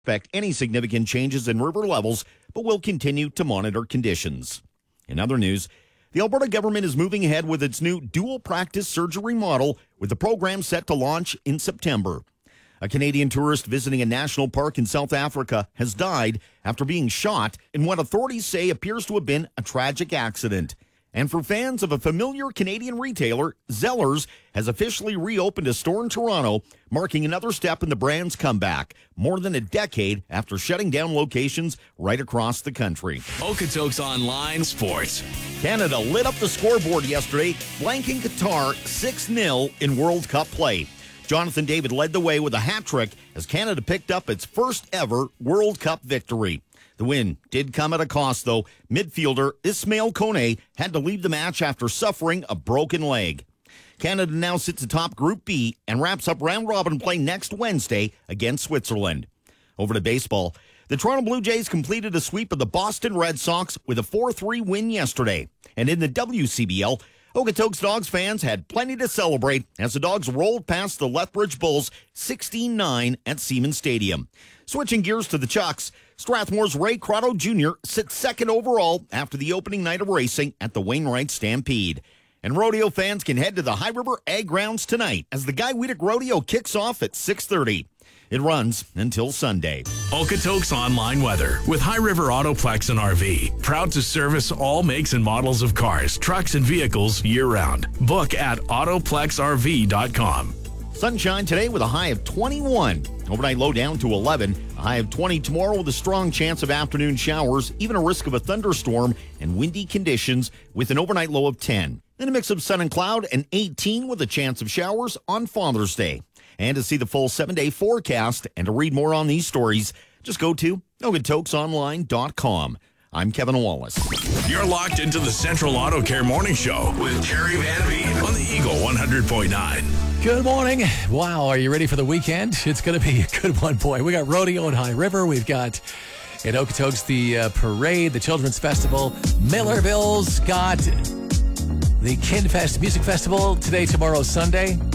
expect any significant changes in river levels, but will continue to monitor conditions. In other news, the Alberta government is moving ahead with its new dual practice surgery model, with the program set to launch in September. A Canadian tourist visiting a national park in South Africa has died after being shot in what authorities say appears to have been a tragic accident. And for fans of a familiar Canadian retailer, Zellers has officially reopened a store in Toronto, marking another step in the brand's comeback, more than a decade after shutting down locations right across the country. Okotoks Online Sports. Canada lit up the scoreboard yesterday, blanking Qatar 6-0 in World Cup play. Jonathan David led the way with a hat trick as Canada picked up its first ever World Cup victory. The win did come at a cost, though. Midfielder Ismail Kone had to leave the match after suffering a broken leg. Canada now sits atop Group B and wraps up round-robin play next Wednesday against Switzerland. Over to baseball. The Toronto Blue Jays completed a sweep of the Boston Red Sox with a 4-3 win yesterday. And in the WCBL, Okotoks Dogs fans had plenty to celebrate as the Dogs rolled past the Lethbridge Bulls 16-9 at Siemens Stadium. Switching gears to the Chucks, Strathmore's Ray Crotto Jr. sits second overall after the opening night of racing at the Wainwright Stampede. And rodeo fans can head to the High River Ag Grounds tonight as the Guy Weedick Rodeo kicks off at 6:30. It runs until Sunday. Okotoks Online Weather with High River Autoplex and RV. Proud to service all makes and models of cars, trucks, and vehicles year-round. Book at autoplexrv.com. Sunshine today with a high of 21. Overnight low down to 11. A high of 20 tomorrow with a strong chance of afternoon showers, even a risk of a thunderstorm and windy conditions with an overnight low of 10. Then a mix of sun and cloud and 18 with a chance of showers on Father's Day. And to see the full 7-day forecast and to read more on these stories, just go to okotoksonline.com. I'm Kevin Wallace. You're locked into the Central Auto Care Morning Show with Terry Van Veen on the Eagle 100.9. Good morning. Wow, are you ready for the weekend? It's going to be a good one, boy. We got rodeo in High River. We've got in Okotoks the parade, the Children's Festival. Millerville's got the Kinfest Music Festival today, tomorrow, Sunday.